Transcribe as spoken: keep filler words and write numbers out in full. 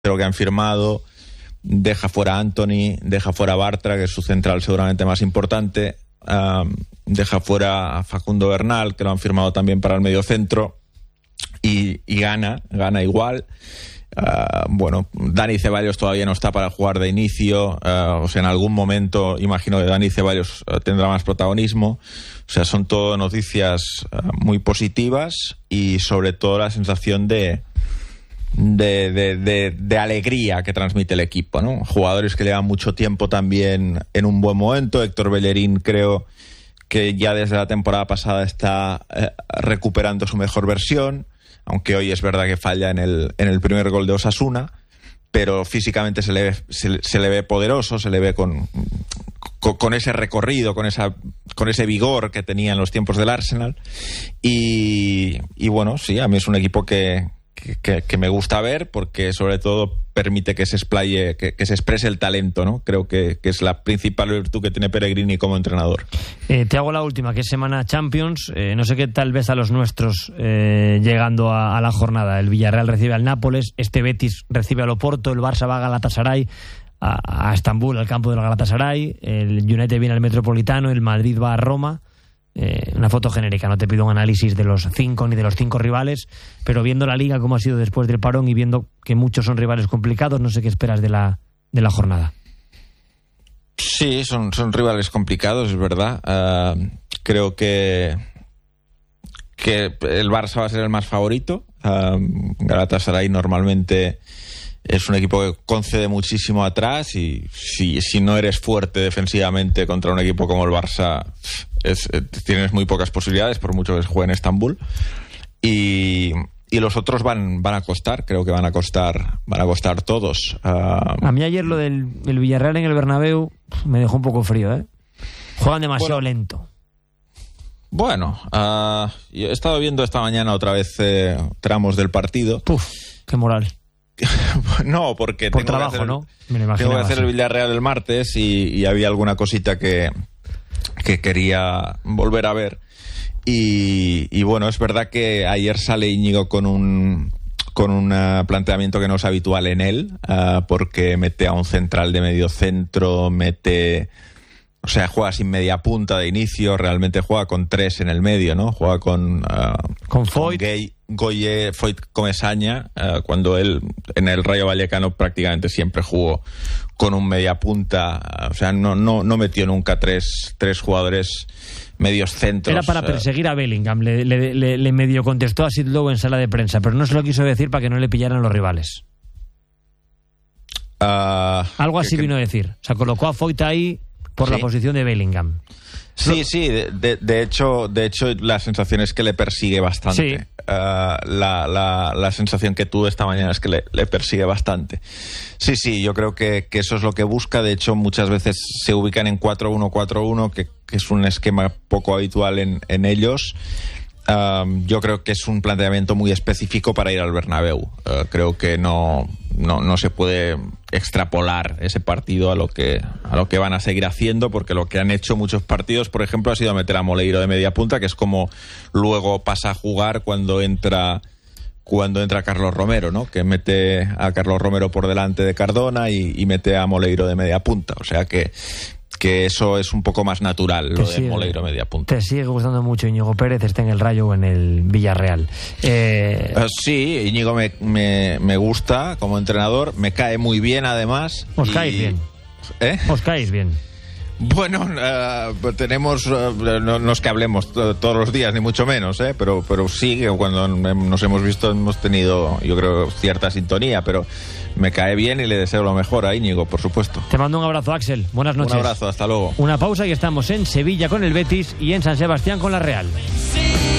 lo que han firmado, deja fuera a Anthony, deja fuera a Bartra, que es su central seguramente más importante, um, deja fuera a Facundo Bernal, que lo han firmado también para el mediocentro, y, y gana, gana igual. Uh, bueno, Dani Ceballos todavía no está para jugar de inicio, uh, o sea, en algún momento imagino que Dani Ceballos uh, tendrá más protagonismo. O sea, son todo noticias uh, muy positivas y sobre todo la sensación de de, de, de de alegría que transmite el equipo, ¿no? Jugadores que llevan mucho tiempo también en un buen momento. Héctor Bellerín creo que ya desde la temporada pasada está uh, recuperando su mejor versión, aunque hoy es verdad que falla en el, en el primer gol de Osasuna, pero físicamente se le ve, se, se le ve poderoso, se le ve con, con, con ese recorrido, con esa con ese vigor que tenía en los tiempos del Arsenal. Y, y bueno, sí, a mí es un equipo que, que, que me gusta ver, porque sobre todo permite que se explaye, que, que se exprese el talento, ¿no? Creo que, que es la principal virtud que tiene Pellegrini como entrenador. Eh, te hago la última, que es semana Champions. Eh, no sé qué tal ves a los nuestros eh, llegando a, a la jornada. El Villarreal recibe al Nápoles, este Betis recibe al Oporto, el Barça va a Galatasaray, a, a Estambul, al campo del Galatasaray, el United viene al Metropolitano, el Madrid va a Roma. Eh, una foto genérica, no te pido un análisis de los cinco ni de los cinco rivales, pero viendo la liga como ha sido después del parón y viendo que muchos son rivales complicados, no sé qué esperas de la, de la jornada. Sí, son, son rivales complicados, es verdad. Uh, creo que que el Barça va a ser el más favorito. Uh, Galatasaray normalmente es un equipo que concede muchísimo atrás y si, si no eres fuerte defensivamente contra un equipo como el Barça, es, tienes muy pocas posibilidades, por mucho que se juegue en Estambul. Y, y los otros van, van a costar, creo que van a costar, van a costar todos. Uh, a mí ayer lo del el Villarreal en el Bernabéu me dejó un poco frío, ¿eh? Juegan demasiado bueno, lento. Bueno, uh, yo he estado viendo esta mañana otra vez eh, tramos del partido. Puf, qué moral. No, porque por tengo trabajo, que hacer, ¿no? Me lo tengo que hacer así. el Villarreal el martes y, y había alguna cosita que, que quería volver a ver. Y, y bueno, es verdad que ayer sale Íñigo con un con un uh, planteamiento que no es habitual en él, uh, porque mete a un central de medio centro, mete... O sea, juega sin media punta de inicio, realmente juega con tres en el medio, ¿no? Juega con... Uh, con Foyt. Gay, Goye, Foyt, Comesaña, uh, cuando él en el Rayo Vallecano prácticamente siempre jugó con un media punta. Uh, o sea, no, no, no metió nunca tres, tres jugadores medios centros. Era para perseguir a Bellingham, le, le, le, le medio contestó a Sid Lowe en sala de prensa, pero no se lo quiso decir para que no le pillaran los rivales. Uh, Algo así que, vino a decir. O sea, colocó a Foyt ahí por ¿sí? la posición de Bellingham. Sí, sí, de, de, de hecho de hecho la sensación es que le persigue bastante. Sí. Uh, la, la, la sensación que tuve esta mañana es que le, le persigue bastante. Sí, sí, yo creo que, que eso es lo que busca. De hecho, muchas veces se ubican en cuatro uno cuatro uno, que, que es un esquema poco habitual en, en ellos. Um, yo creo que es un planteamiento muy específico para ir al Bernabéu. Uh, creo que no, no, no se puede extrapolar ese partido a lo que a lo que van a seguir haciendo, porque lo que han hecho muchos partidos, por ejemplo, ha sido meter a Moleiro de media punta, que es como luego pasa a jugar cuando entra cuando entra Carlos Romero, ¿no? Que mete a Carlos Romero por delante de Cardona y, y mete a Moleiro de media punta. O sea que que eso es un poco más natural, lo de Moleiro media punta. Te sigue gustando mucho Íñigo Pérez, esté en el Rayo o en el Villarreal. Eh... Uh, sí, Íñigo me, me, me gusta como entrenador, me cae muy bien además. Os y... caéis bien. ¿Eh? Os caéis bien. Bueno, uh, tenemos, uh, no, no es que hablemos t- todos los días, ni mucho menos, ¿eh? pero, pero sí, que cuando nos hemos visto hemos tenido, yo creo, cierta sintonía, pero me cae bien y le deseo lo mejor a Íñigo, por supuesto. Te mando un abrazo, Axel. Buenas noches. Un abrazo, hasta luego. Una pausa y estamos en Sevilla con el Betis y en San Sebastián con la Real.